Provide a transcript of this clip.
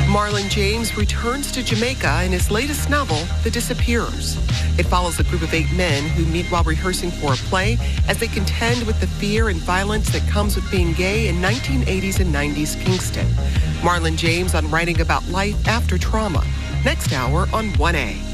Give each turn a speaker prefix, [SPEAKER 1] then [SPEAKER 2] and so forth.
[SPEAKER 1] Marlon James returns to Jamaica in his latest novel, The Disappearers. It follows a group of 8 men who meet while rehearsing for a play as they contend with the fear and violence that comes with being gay in 1980s and 90s Kingston. Marlon James on writing about life after trauma. Next hour on 1A.